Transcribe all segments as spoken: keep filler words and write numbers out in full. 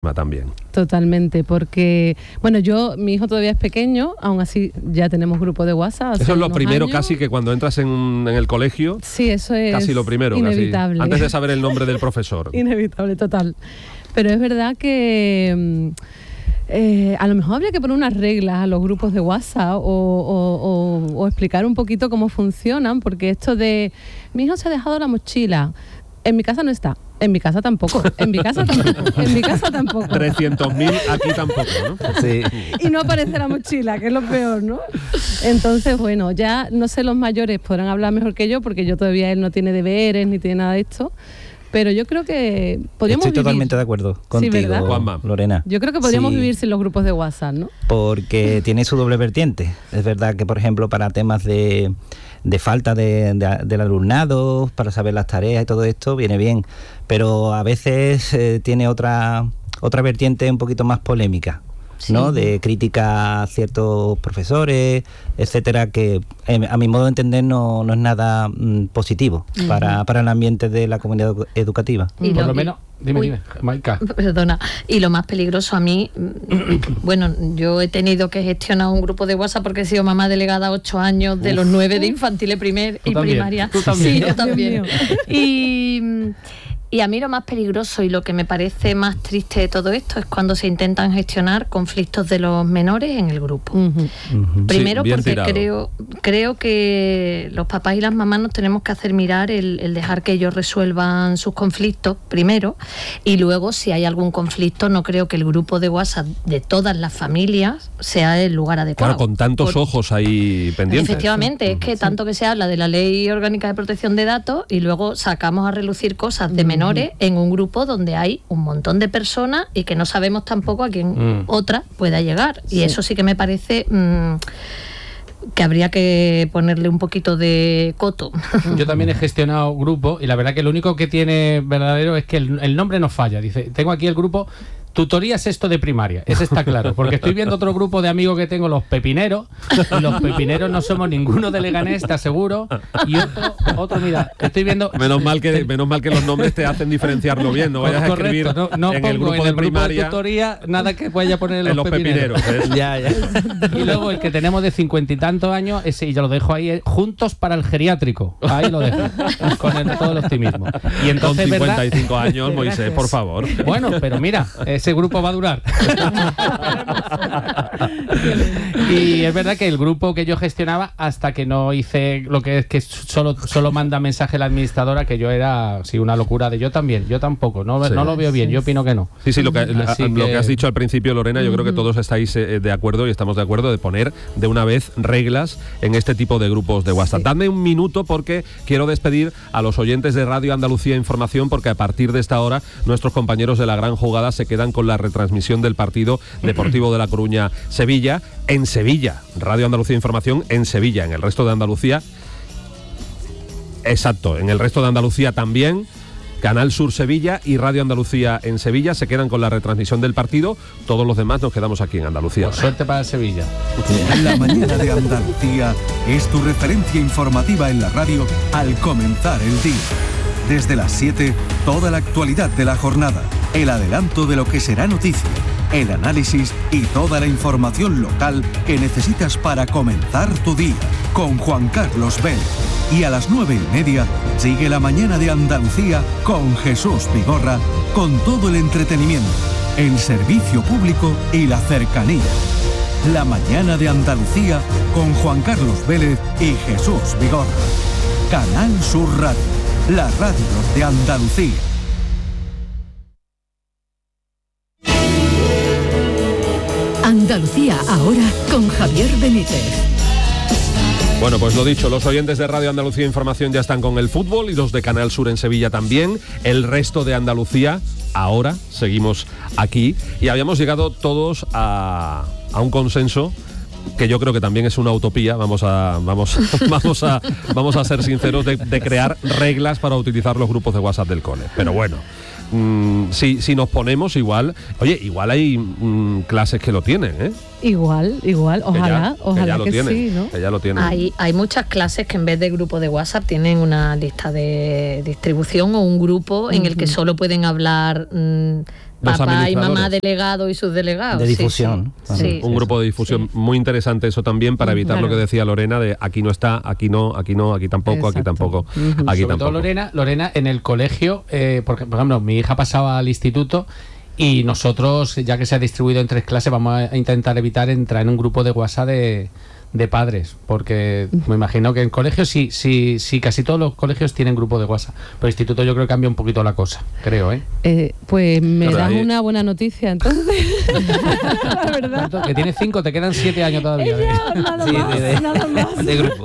también. Totalmente, porque, bueno, yo, mi hijo todavía es pequeño, aún así ya tenemos grupo de WhatsApp. Eso es lo primero años. Casi que cuando entras en, un, en el colegio. Sí, eso es casi lo primero, inevitable. Casi, antes de saber el nombre del profesor. Inevitable, total. Pero es verdad que eh, a lo mejor habría que poner unas reglas a los grupos de WhatsApp o, o, o, o explicar un poquito cómo funcionan, porque esto de mi hijo se ha dejado la mochila, en mi casa no está. En mi casa tampoco, en mi casa tampoco, en mi casa tampoco. trescientos mil aquí tampoco, ¿no? Sí. Y no aparece la mochila, que es lo peor, ¿no? Entonces, bueno, ya no sé, los mayores podrán hablar mejor que yo, porque yo todavía él no tiene deberes ni tiene nada de esto. Pero yo creo que podríamos Estoy vivir. totalmente de acuerdo contigo, sí, ¿verdad? Juanma. Lorena. Yo creo que podríamos sí. vivir sin los grupos de WhatsApp, ¿no? Porque tiene su doble vertiente. Es verdad que, por ejemplo, para temas de, de falta de, de, del alumnado, para saber las tareas y todo esto, viene bien. Pero a veces eh, tiene otra, otra vertiente un poquito más polémica. Sí. ¿No? De crítica a ciertos profesores, etcétera, que eh, a mi modo de entender no, no es nada mm, positivo uh-huh. para, para el ambiente de la comunidad educativa. Y Por lo, lo menos, dime, uy, dime, Maika. Perdona, y lo más peligroso a mí, bueno, yo he tenido que gestionar un grupo de WhatsApp porque he sido mamá delegada ocho años, de Uf. los nueve de infantil primer y también, primaria. ¿Tú también? Sí, yo también. Y... Y a mí lo más peligroso y lo que me parece más triste de todo esto es cuando se intentan gestionar conflictos de los menores en el grupo. Uh-huh. Uh-huh. Primero, sí, porque creo, creo que los papás y las mamás nos tenemos que hacer mirar el, el dejar que ellos resuelvan sus conflictos primero, y luego, si hay algún conflicto, no creo que el grupo de WhatsApp de todas las familias sea el lugar adecuado. Claro, con tantos Por... ojos ahí pendientes. Efectivamente, sí. es que tanto que se habla de la Ley Orgánica de Protección de Datos y luego sacamos a relucir cosas de menores en un grupo donde hay un montón de personas y que no sabemos tampoco a quién mm. otra pueda llegar. Sí. Y eso sí que me parece mmm, que habría que ponerle un poquito de coto. Yo también he gestionado grupo y la verdad que lo único que tiene verdadero es que el, el nombre nos falla. Dice, tengo aquí el grupo Tutoría sexto de primaria, ese está claro, porque estoy viendo otro grupo de amigos que tengo, los pepineros, y los pepineros no somos ninguno de Leganés, te aseguro, y otro, otro mira, estoy viendo... Menos mal que menos mal que los nombres te hacen diferenciarlo bien, no vayas Correcto, a escribir no, no en el grupo en el de primaria... Grupo de tutoría, nada que vaya a poner en los, en los pepineros. pepineros ya, ya. Y luego el que tenemos de cincuenta y tantos años, ese, y ya lo dejo ahí, juntos para el geriátrico, ahí lo dejo, con el, todo el optimismo. Y entonces, con cincuenta y cinco ¿verdad? años, Moisés, por favor. Bueno, pero mira... ese grupo va a durar. Y es verdad que el grupo que yo gestionaba, hasta que no hice lo que es que solo, solo manda mensaje la administradora, que yo era sí, una locura de yo también, yo tampoco, no, sí. no lo veo bien, yo opino que no. Sí, sí, lo que, a, que... lo que has dicho al principio, Lorena, yo creo que todos estáis eh, de acuerdo y estamos de acuerdo de poner de una vez reglas en este tipo de grupos de WhatsApp. Sí. Dadme un minuto porque quiero despedir a los oyentes de Radio Andalucía Información, porque a partir de esta hora nuestros compañeros de La Gran Jugada se quedan con la retransmisión del partido Deportivo de La Coruña Sevilla en Sevilla. Radio Andalucía Información en Sevilla. En el resto de Andalucía, exacto, en el resto de Andalucía también. Canal Sur Sevilla y Radio Andalucía en Sevilla se quedan con la retransmisión del partido. Todos los demás nos quedamos aquí en Andalucía. Por suerte para Sevilla. La mañana de Andalucía es tu referencia informativa en la radio al comenzar el día. Desde las siete, toda la actualidad de la jornada, el adelanto de lo que será noticia, el análisis y toda la información local que necesitas para comenzar tu día, con Juan Carlos Vélez. Y a las nueve y media, sigue la mañana de Andalucía con Jesús Vigorra, con todo el entretenimiento, el servicio público y la cercanía. La mañana de Andalucía con Juan Carlos Vélez y Jesús Vigorra. Canal Sur Radio, la radio de Andalucía. Andalucía ahora con Javier Benítez. Bueno, pues lo dicho, los oyentes de Radio Andalucía Información ya están con el fútbol y los de Canal Sur en Sevilla también. El resto de Andalucía, ahora seguimos aquí y habíamos llegado todos a, a un consenso que yo creo que también es una utopía, vamos a vamos vamos a vamos a ser sinceros, de, de crear reglas para utilizar los grupos de WhatsApp del cole. Pero bueno, mmm, si, si nos ponemos igual, oye, igual hay mmm, clases que lo tienen, ¿eh? Igual, igual, ojalá, que ya, ojalá que, ya lo que tienen, sí, ¿no? Que ya lo tienen. Hay, hay muchas clases que en vez de grupo de WhatsApp tienen una lista de distribución o un grupo en uh-huh. el que solo pueden hablar mmm, papá y mamá delegados y sus delegados. De difusión. Sí, sí. Sí. Un grupo de difusión sí. muy interesante eso también, para evitar claro. lo que decía Lorena de aquí no está, aquí no, aquí no, aquí tampoco, Exacto. aquí tampoco, uh-huh. aquí Sobre tampoco. todo Lorena, Lorena en el colegio, eh, porque por ejemplo mi hija pasaba al instituto y nosotros, ya que se ha distribuido en tres clases, vamos a intentar evitar entrar en un grupo de WhatsApp de, de padres, porque me imagino que en colegios sí, sí, sí, casi todos los colegios tienen grupo de WhatsApp, pero el instituto yo creo que cambia un poquito la cosa, creo, ¿eh? eh pues me pero das ahí... una buena noticia, entonces. La verdad. Que tienes cinco, te quedan siete años todavía. Ella, nada sí, más, de, de, nada más. De grupo.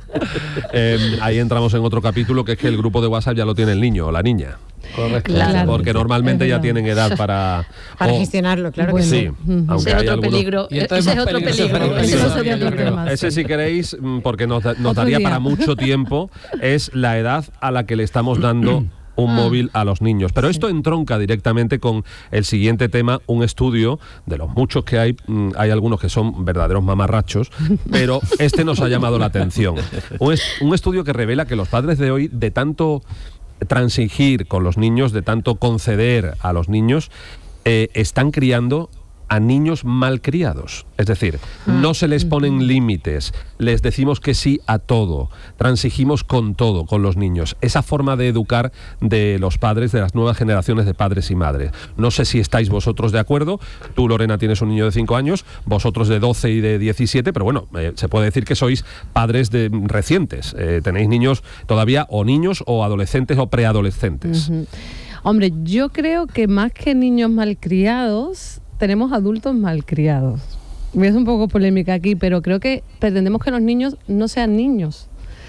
eh, ahí entramos en otro capítulo, que es que el grupo de WhatsApp ya lo tiene el niño o la niña. Correcto. Claro. Porque normalmente ya tienen edad para para o, gestionarlo, claro bueno, que sí. Uh-huh. Aunque ese hay es otro algunos... peligro. Ese es otro peligro. peligro. Ese, si queréis, porque nos, nos daría día. para mucho tiempo, es la edad a la que le estamos dando un ah. móvil a los niños. Pero esto entronca directamente con el siguiente tema, un estudio de los muchos que hay, hay algunos que son verdaderos mamarrachos, pero este nos ha llamado la atención. Un, un estudio que revela que los padres de hoy, de tanto transigir con los niños, de tanto conceder a los niños, eh, están criando a niños malcriados. Es decir, no se les ponen límites, les decimos que sí a todo, transigimos con todo, con los niños. Esa forma de educar de los padres, de las nuevas generaciones de padres y madres. No sé si estáis vosotros de acuerdo. Tú, Lorena, tienes un niño de cinco años, vosotros de doce y de diecisiete, pero bueno, eh, se puede decir que sois padres de, recientes. Eh, tenéis niños todavía, o niños, o adolescentes, o preadolescentes. Uh-huh. Hombre, yo creo que más que niños malcriados, tenemos adultos malcriados. Voy a hacer un poco polémica aquí, pero creo que pretendemos que los niños no sean niños.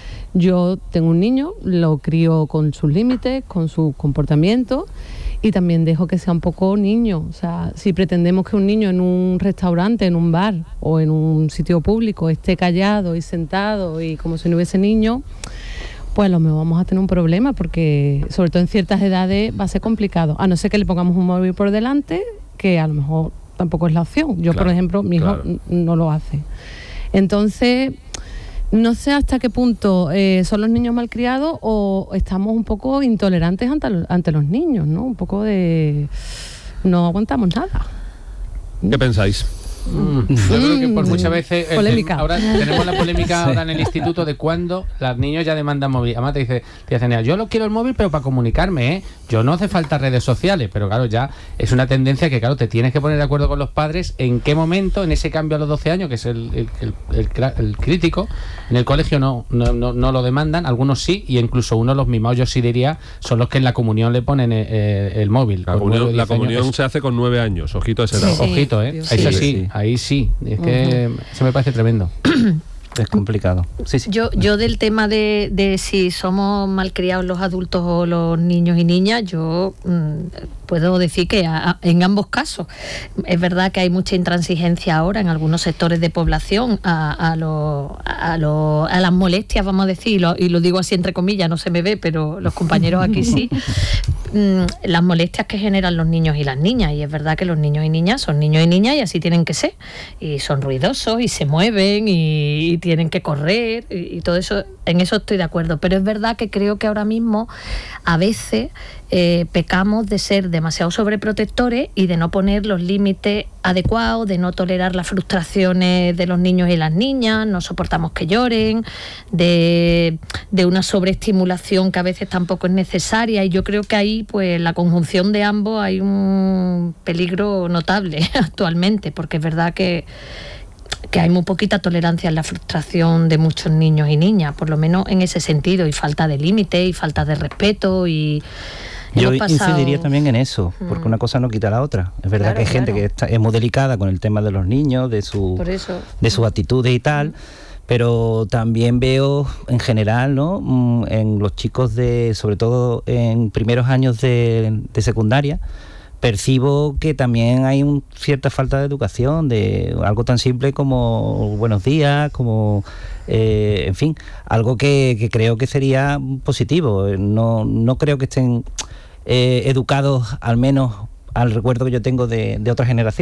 Yo tengo un niño, lo crío con sus límites, con su comportamiento, y también dejo que sea un poco niño. O sea, si pretendemos que un niño en un restaurante, en un bar o en un sitio público esté callado y sentado y como si no hubiese niño, pues a lo mejor vamos a tener un problema, porque sobre todo en ciertas edades va a ser complicado, a no ser que le pongamos un móvil por delante, que a lo mejor tampoco es la opción. Yo, claro, por ejemplo, mi hijo claro. no lo hace. Entonces, no sé hasta qué punto eh, son los niños malcriados o estamos un poco intolerantes ante, ante los niños, ¿no? Un poco de... no aguantamos nada. ¿Qué pensáis? Mm. Yo creo que por muchas veces eh, polémica. ahora tenemos la polémica ahora en el instituto de cuando los niños ya demandan móvil. Además te dice, te dicen, yo lo quiero el móvil pero para comunicarme, ¿eh? Yo no hace falta redes sociales, pero claro, ya es una tendencia que claro, te tienes que poner de acuerdo con los padres en qué momento, en ese cambio a los doce años, que es el, el, el, el, el crítico. En el colegio no, no, no, no lo demandan, algunos sí, y incluso uno, los mimados, yo sí diría, son los que en la comunión le ponen eh, el móvil. La comunión, la comunión se hace con nueve años, ojito a ese edad. Sí, ojito, ¿eh? Sí. Eso sí, sí. Ahí sí, es que uh-huh. eso me parece tremendo. Es complicado. Sí, sí. Yo, yo del tema de, de si somos malcriados los adultos o los niños y niñas, yo mmm, puedo decir que a, a, en ambos casos. Es verdad que hay mucha intransigencia ahora en algunos sectores de población a, a, lo, a, lo, a las molestias, vamos a decir, lo, y lo digo así entre comillas, no se me ve, pero los compañeros aquí sí, mmm, las molestias que generan los niños y las niñas. Y es verdad que los niños y niñas son niños y niñas y así tienen que ser. Y son ruidosos y se mueven y, y tienen que correr y, y todo eso, en eso estoy de acuerdo, pero es verdad que creo que ahora mismo a veces eh, pecamos de ser demasiado sobreprotectores y de no poner los límites adecuados, de no tolerar las frustraciones de los niños y las niñas, no soportamos que lloren, de, de una sobreestimulación que a veces tampoco es necesaria, y yo creo que ahí pues la conjunción de ambos hay un peligro notable actualmente, porque es verdad que que hay muy poquita tolerancia en la frustración de muchos niños y niñas, por lo menos en ese sentido, y falta de límite y falta de respeto. Y yo pasado... incidiría también en eso, porque una cosa no quita la otra. Es verdad claro, que hay gente claro. que está, es muy delicada con el tema de los niños, de su por eso. de sus actitudes y tal, uh-huh. pero también veo en general, ¿no? En los chicos de, sobre todo en primeros años de, de secundaria, percibo que también hay una cierta falta de educación, de algo tan simple como buenos días, como, eh, en fin, algo que, que creo que sería positivo. No, no creo que estén eh, educados, al menos al recuerdo que yo tengo de, de otras generaciones.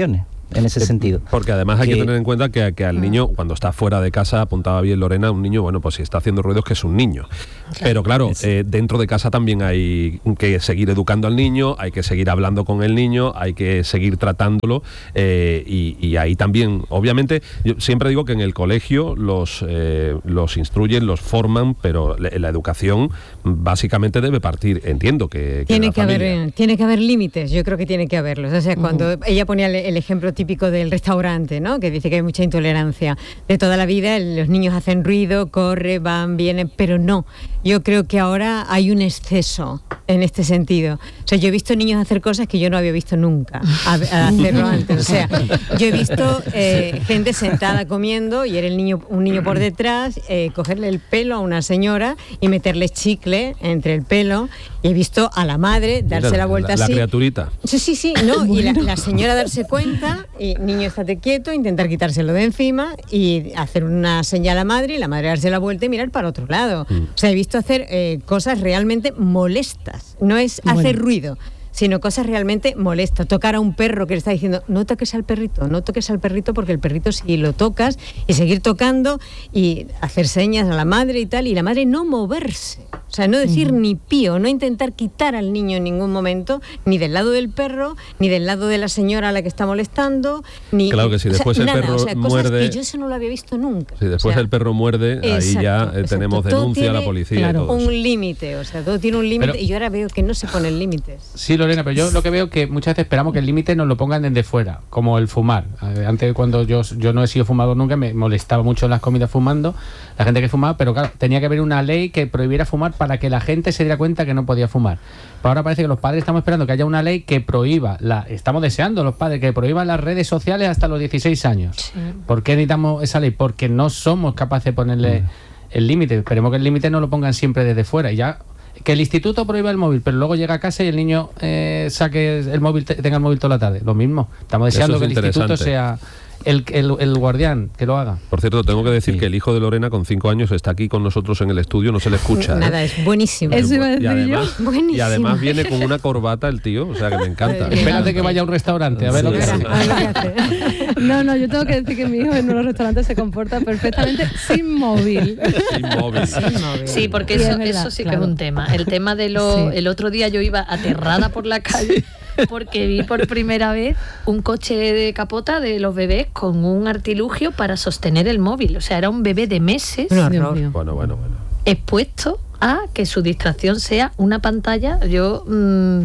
en ese sentido. Porque además hay que, que tener en cuenta que, que al mm. niño, cuando está fuera de casa, apuntaba bien Lorena, un niño, bueno, pues si está haciendo ruidos, que es un niño. Claro. Pero claro, eh, dentro de casa también hay que seguir educando al niño, hay que seguir hablando con el niño, hay que seguir tratándolo eh, y, y ahí también, obviamente, yo siempre digo que en el colegio los, eh, los instruyen, los forman, pero la, la educación básicamente debe partir, entiendo que, que tiene la que familia. haber tiene que haber límites, yo creo que tiene que haberlos. O sea, cuando uh-huh. ella ponía el, el ejemplo típico del restaurante, ¿no? Que dice que hay mucha intolerancia. De toda la vida los niños hacen ruido, corren, van, vienen, pero no. Yo creo que ahora hay un exceso en este sentido. O sea, yo he visto niños hacer cosas que yo no había visto nunca a, a hacerlo antes. O sea, yo he visto eh, gente sentada comiendo y era el niño, un niño por detrás, eh, cogerle el pelo a una señora y meterle chicle entre el pelo. Y he visto a la madre darse Mira, la vuelta la, así. La criaturita. Sí, sí, sí. No, y la, la señora darse cuenta y niño, estate quieto, intentar quitárselo de encima y hacer una señal a la madre y la madre darse la vuelta y mirar para otro lado. Mm. O sea, he visto hacer eh, cosas realmente molestas. No es hacer bueno. ruido, sino cosas realmente molestas. Tocar a un perro que le está diciendo, no toques al perrito, no toques al perrito, porque el perrito si lo tocas, y seguir tocando y hacer señas a la madre y tal, y la madre no moverse. O sea, no decir uh-huh. ni pío, no intentar quitar al niño en ningún momento, ni del lado del perro, ni del lado de la señora a la que está molestando, ni... Claro que si después o sea, el nada, perro o sea, muerde... que yo eso no lo había visto nunca. Si después o sea, el perro muerde, exacto, ahí ya eh, exacto. tenemos Todo denuncia tiene, a la policía claro, y todo eso. Un límite, o sea, todo tiene un límite, pero, y yo ahora veo que no se ponen límites. Sí, Lorena, pero yo lo que veo que muchas veces esperamos que el límite nos lo pongan desde fuera, como el fumar. Antes, cuando yo, yo no he sido fumador nunca, me molestaba mucho las comidas fumando, la gente que fumaba, pero claro, tenía que haber una ley que prohibiera fumar para que la gente se diera cuenta que no podía fumar. Pero ahora parece que los padres estamos esperando que haya una ley que prohíba, la, estamos deseando los padres que prohíban las redes sociales hasta los dieciséis años. Sí. ¿Por qué necesitamos esa ley? Porque no somos capaces de ponerle mm. el límite. Esperemos que el límite no lo pongan siempre desde fuera y ya. Que el instituto prohíba el móvil, pero luego llega a casa y el niño eh, saque el móvil, tenga el móvil toda la tarde. Lo mismo. Estamos deseando que el instituto sea el, el, el guardián que lo haga. Por cierto, tengo que decir sí. que el hijo de Lorena, con cinco años, está aquí con nosotros en el estudio, no se le escucha. Nada, ¿eh? es buenísimo. Eso iba a decir y, además, yo. Buenísimo. y además viene con una corbata el tío, o sea que me encanta. Espérate que vaya a un restaurante, a ver sí, lo que sí. hace. No, no, yo tengo que decir que mi hijo en unos restaurantes se comporta perfectamente sin móvil. Sin móvil. Sin móvil. Sí, porque sí, eso, verdad, eso sí claro. que es un tema. El tema de lo... Sí. El otro día yo iba aterrada por la calle porque vi por primera vez un coche de capota de los bebés con un artilugio para sostener el móvil. O sea, era un bebé de meses un horror. Bueno, bueno, bueno. expuesto a que su distracción sea una pantalla. Yo... Mmm,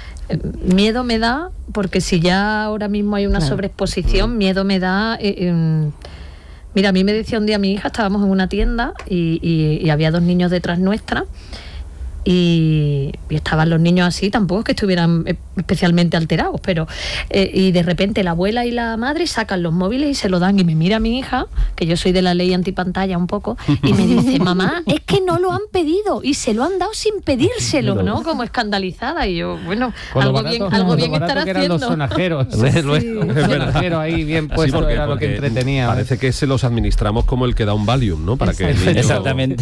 miedo me da, porque si ya ahora mismo hay una claro. sobreexposición, miedo me da... Eh, eh, mira, a mí me decía un día mi hija, estábamos en una tienda y, y, y había dos niños detrás nuestra y, y estaban los niños así, tampoco es que estuvieran especialmente alterados, pero eh, y de repente la abuela y la madre sacan los móviles y se lo dan, y me mira mi hija, que yo soy de la ley antipantalla un poco, y me dice, mamá, es que no lo han pedido y se lo han dado sin pedírselo, ¿no? Como escandalizada, y yo, bueno, con algo barato, bien, algo bien estará haciendo. Eran los sonajeros, sí. un sonajero ahí bien puesto, sí, porque, era lo que entretenía. Parece que se los administramos como el que da un Valium, ¿no? Para que el niño, exactamente.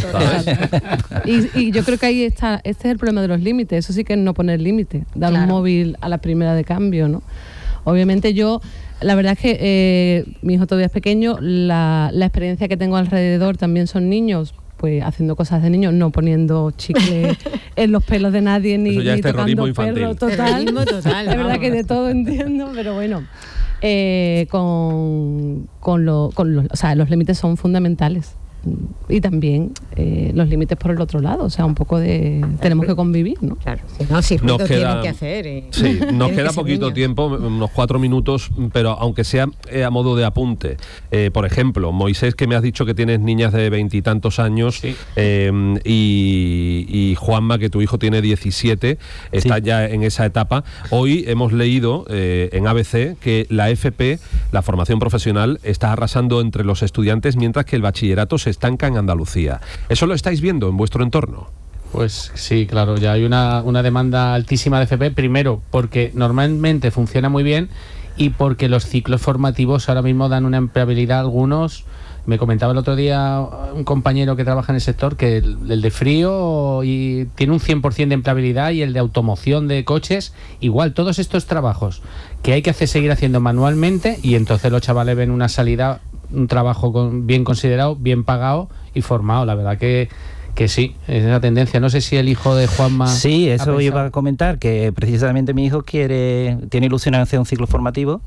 y, y yo creo que ahí está, este es el problema de los límites, eso sí que es no poner límite, dar claro. un móvil a la primera de cambio, ¿no? Obviamente yo, la verdad es que eh, mi hijo todavía es pequeño, la, la experiencia que tengo alrededor también son niños, pues haciendo cosas de niños, no poniendo chicle en los pelos de nadie, ni, eso ya ni es terrorismo tocando infantil. Perro, total. Terrorismo total. Es verdad que de todo entiendo, pero bueno, eh, con, con, lo, con los, o sea, los límites son fundamentales. Y también eh, los límites por el otro lado, o sea, un poco de... tenemos que convivir, ¿no? Claro, si no, si ruido nos queda, tienen que hacer. Y, sí, nos queda poquito niños. tiempo, unos cuatro minutos, pero aunque sea eh, a modo de apunte. Eh, por ejemplo, Moisés, que me has dicho que tienes niñas de veintitantos años, sí. eh, y, y Juanma, que tu hijo tiene diecisiete, está sí. ya en esa etapa. Hoy hemos leído eh, en A B C que la F P, la formación profesional, está arrasando entre los estudiantes, mientras que el bachillerato se estanca en Andalucía. ¿Eso lo estáis viendo en vuestro entorno? Pues sí, claro, ya hay una, una demanda altísima de F P, primero porque normalmente funciona muy bien y porque los ciclos formativos ahora mismo dan una empleabilidad a algunos Me comentaba el otro día un compañero que trabaja en el sector que el, el de frío y tiene un cien por ciento de empleabilidad, y el de automoción de coches igual. Todos estos trabajos que hay que hacer, seguir haciendo manualmente, y entonces los chavales ven una salida, un trabajo con, bien considerado, bien pagado y formado. La verdad que Que sí, es esa tendencia. No sé si el hijo de Juanma... Sí, eso iba a comentar, que precisamente mi hijo quiere tiene ilusión en hacer un ciclo formativo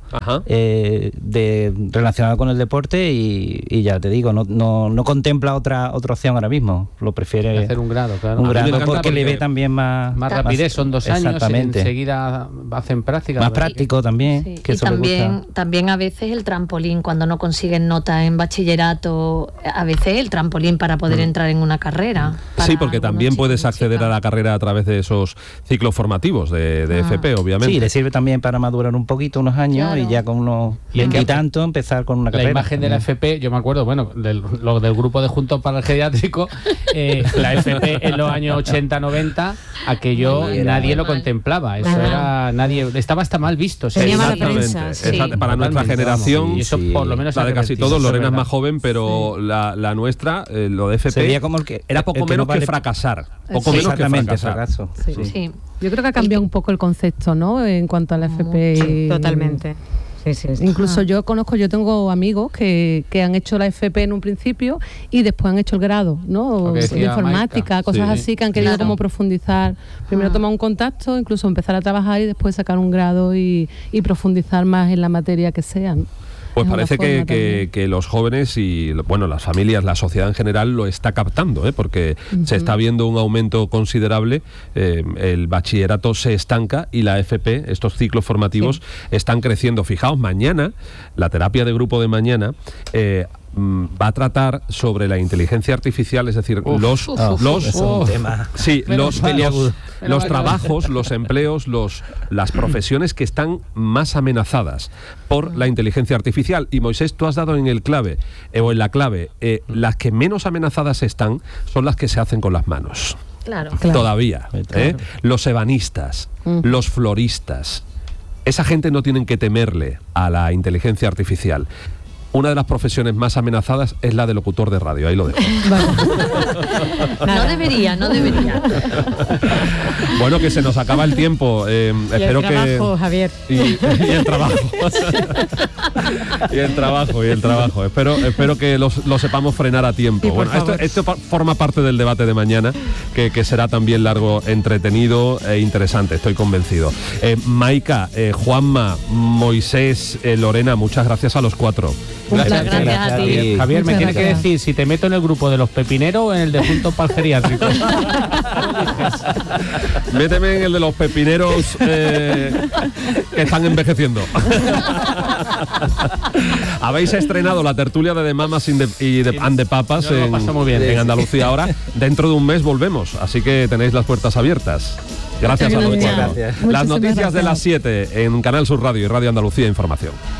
eh, de, relacionado con el deporte, y, y ya te digo, no, no, no contempla otra otra opción ahora mismo. Lo prefiere hacer un grado, claro. Un grado porque, porque le ve también más... Más rapidez, son dos años, exactamente. Enseguida hacen práctica. Más práctico también. Sí. Que y eso también, le gusta. también a veces el trampolín, cuando no consiguen nota en bachillerato, a veces el trampolín para poder mm. entrar en una carrera. Sí, porque también puedes acceder chicas. a la carrera a través de esos ciclos formativos de, de ah. F P, obviamente. Sí, le sirve también para madurar un poquito, unos años, claro. y ya con unos veinte y tanto empezar con una carrera. La imagen de la F P, yo me acuerdo, bueno, del, lo del grupo de Juntos para el Geriátrico, eh, la F P en los años ochenta noventa, aquello nadie, nadie lo contemplaba. Eso Nada. era, nadie, estaba hasta mal visto. Tenía mala prensa. Sí. Exacto, para nuestra generación, y eso sí. por lo menos la de casi todos, Lorena es más joven, pero sí. la, la nuestra, eh, lo de F P, sería como el que, era poco el que menos no vale que fracasar. Poco sí. menos que fracasar. Fracaso. Sí. Sí. Sí. Yo creo que ha cambiado un poco el concepto, ¿no? En cuanto a la F P. Sí, totalmente. Sí, sí, sí. Incluso ah. yo conozco, yo tengo amigos que, que han hecho la F P en un principio y después han hecho el grado, ¿no? De informática, Maika. Cosas sí. así, que han querido claro. como profundizar. Primero ah. tomar un contacto, incluso empezar a trabajar y después sacar un grado y, y profundizar más en la materia que sean. Pues parece que, que, que los jóvenes y bueno, las familias, la sociedad en general lo está captando, ¿eh? Porque uh-huh. se está viendo un aumento considerable, eh, el bachillerato se estanca y la F P, estos ciclos formativos, sí. están creciendo. Fijaos, mañana, la terapia de grupo de mañana, eh, va a tratar sobre la inteligencia artificial, es decir, uf, los uf, los uf, tema. sí, los, los, los trabajos, los empleos, los las profesiones que están más amenazadas por la inteligencia artificial. Y Moisés, tú has dado en el clave eh, o en la clave, eh, las que menos amenazadas están son las que se hacen con las manos. Claro. claro. Todavía, ¿eh? Los ebanistas, uh-huh. los floristas, esa gente no tienen que temerle a la inteligencia artificial. Una de las profesiones más amenazadas es la de locutor de radio, ahí lo dejo. No debería, no debería. Bueno, que se nos acaba el tiempo. Eh, y espero el trabajo, que... Javier. Y, y el trabajo. y el trabajo, y el trabajo. Espero, espero que los, lo sepamos frenar a tiempo. Sí, bueno, esto, esto forma parte del debate de mañana, que, que será también largo, entretenido e interesante, estoy convencido. Eh, Maika, eh, Juanma, Moisés, eh, Lorena, muchas gracias a los cuatro. Gracias, gracias, gracias a ti. Javier, Javier me tienes que decir si te meto en el grupo de los pepineros o en el de Juntos para el Geriátrico. Méteme en el de los pepineros eh, que están envejeciendo. Habéis estrenado la tertulia de The Mamas y de, y de, and the Papas en, muy bien. en Andalucía ahora. Dentro de un mes volvemos, así que tenéis las puertas abiertas. Gracias a los cuatro. Las noticias de las siete en Canal Sur Radio y Radio Andalucía Información.